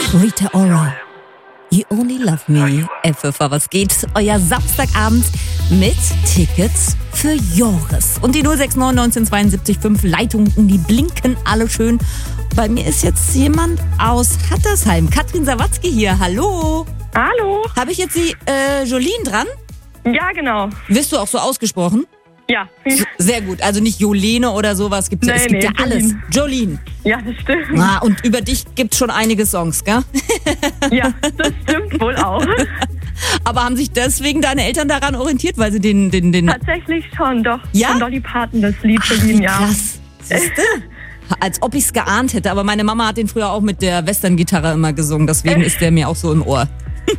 Rita Ora, You Only Love Me. FFH, was geht? Euer Samstagabend mit Tickets für Joris. Und die 069 1972 5 Leitungen, die blinken alle schön. Bei mir ist jetzt jemand aus Hattersheim. Katrin Sawatzki hier. Hallo. Hallo. Habe ich jetzt die Jolene dran? Ja, genau. Wirst du auch so ausgesprochen? Ja. Sehr gut. Also nicht Jolene oder sowas. Es gibt ja alles. Jolene. Ja, das stimmt. Ah, und über dich gibt es schon einige Songs, gell? Ja, das stimmt wohl auch. Aber haben sich deswegen deine Eltern daran orientiert, weil sie den... Tatsächlich schon, doch. Ja? Von Dolly Parton, das Lied für ihn, ja. Krass. Siehste? Als ob ich es geahnt hätte. Aber meine Mama hat den früher auch mit der Western-Gitarre immer gesungen. Deswegen ist der mir auch so im Ohr.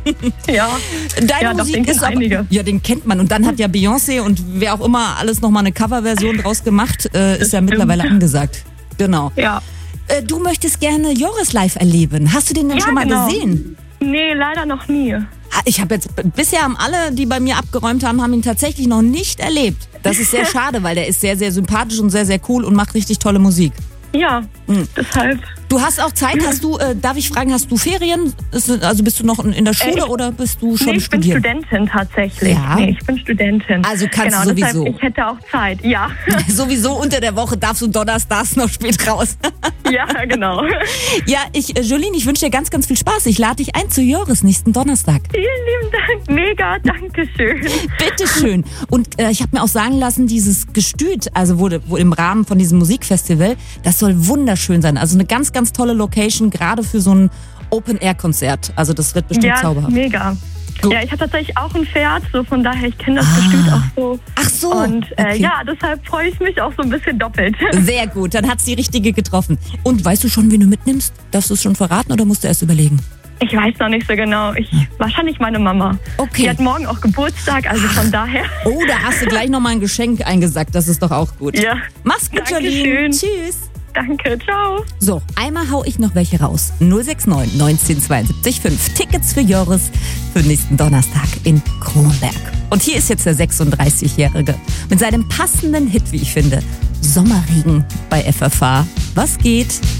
Ja. Deine Ja, Musik doch, den ist aber, einige. ja, den kennt man. Und dann hat ja Beyoncé und wer auch immer alles nochmal eine Coverversion draus gemacht, ist ja mittlerweile angesagt. Genau. Ja. Du möchtest gerne Joris live erleben. Hast du den denn schon mal gesehen? Nee, leider noch nie. Ich habe jetzt, bisher haben alle, die bei mir abgeräumt haben, ihn tatsächlich noch nicht erlebt. Das ist sehr schade, weil der ist sehr, sehr sympathisch und sehr, sehr cool und macht richtig tolle Musik. Ja, deshalb. Du hast auch Zeit, darf ich fragen, hast du Ferien? Also bist du noch in der Schule oder bist du schon studieren? Ich bin Studentin tatsächlich. Ja. Nee, ich bin Studentin. Also kannst genau, du sowieso. Deshalb, ich hätte auch Zeit, ja. Sowieso unter der Woche darfst du donnerstags noch spät raus. Ja, genau. Ja, Jolene, ich wünsche dir ganz, ganz viel Spaß. Ich lade dich ein zu Joris nächsten Donnerstag. Vielen lieben Dank, mega, danke schön. Bitteschön. Und ich habe mir auch sagen lassen, dieses Gestüt, also wo im Rahmen von diesem Musikfestival, das soll wunderschön sein. Also eine ganz, ganz tolle Location, gerade für so ein Open-Air-Konzert. Also das wird bestimmt zauberhaft. Mega. Gut. Ja, ich habe tatsächlich auch ein Pferd, so von daher, ich kenne das Gestüt auch so. Ach so. Und okay. ja, deshalb freue ich mich auch so ein bisschen doppelt. Sehr gut, dann hat's die Richtige getroffen. Und weißt du schon, wen du mitnimmst? Darfst du es schon verraten oder musst du erst überlegen? Ich weiß noch nicht so genau. Wahrscheinlich meine Mama. Okay. Die hat morgen auch Geburtstag, also von daher. Oh, da hast du gleich nochmal ein Geschenk eingesackt. Das ist doch auch gut. Ja. Mach's gut, Dankeschön. Jolene. Tschüss. Danke, ciao. So, einmal hau ich noch welche raus. 069 1972 5 Tickets für Joris für nächsten Donnerstag in Kronberg. Und hier ist jetzt der 36-Jährige mit seinem passenden Hit, wie ich finde. Sommerregen bei FFH. Was geht?